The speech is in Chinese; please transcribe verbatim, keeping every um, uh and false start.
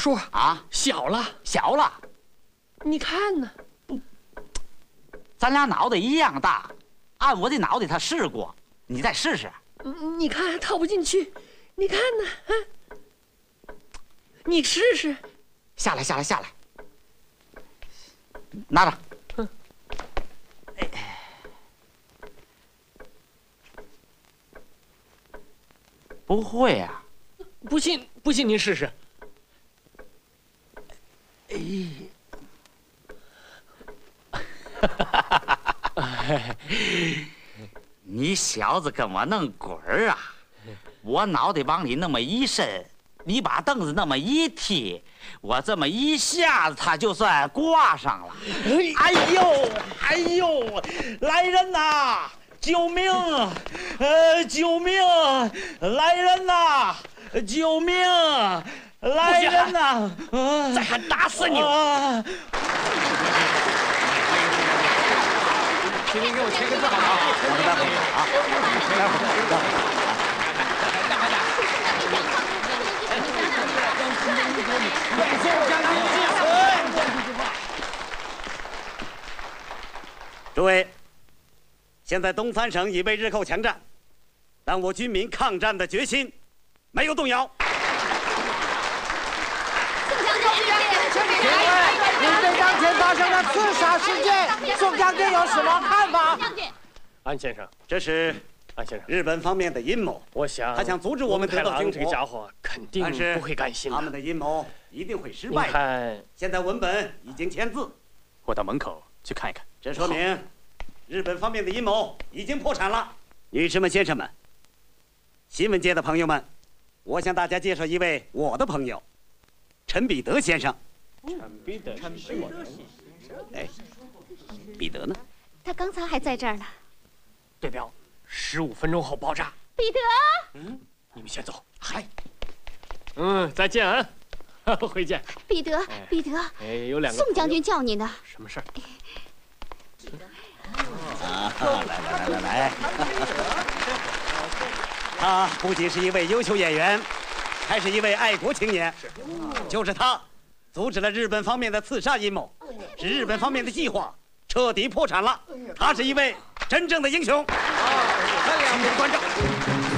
叔啊， 小了， 小了。 你看呢？ 咱俩脑袋一样大，按我的脑袋他试过，你再试试。 嗯，你看套不进去，你看呢？啊，你试试。 下来，下来，下来，拿着。嗯。哎。不会啊。 不信，不信您试试。 哎。你小子跟我弄滚儿啊！我脑袋往里那么一伸，你把凳子那么一踢，我这么一下子，他就算挂上了。哎呦，哎呦，来人呐！救命！呃，救命！来人呐！救命！来人呐！ 再喊打死你！ 啊请您给我签个字好吗？ 我们待会儿啊，待会儿，待会儿。 诸位，现在东三省已被日寇强占，但我军民抗战的决心没有动摇。 请问您对当前发生的刺杀事件，宋将军有什么看法？ 安先生， 这是安先生， 日本方面的阴谋。 我想他想阻止我们得到军火。 这个家伙肯定不会甘心的。 他们的阴谋一定会失败。 你看， 现在文本已经签字， 我到门口去看一看。 这说明日本方面的阴谋已经破产了。女士们、先生们，新闻界的朋友们，我向大家介绍一位我的朋友，陈彼得先生。 陈彼得，陈彼得， 哎，彼得呢？ 他刚才还在这儿呢。 对标，十五分钟后爆炸。 彼得， 嗯，你们先走。嗨，嗯，再见啊，回见。 彼得，彼得， 哎，有两个。 宋将军叫你呢。 什么事儿？ 啊，来来来来来，他不仅是一位优秀演员，还是一位爱国青年。就是他，阻止了日本方面的刺杀阴谋，使日本方面的计划彻底破产了。他是一位真正的英雄。请观众。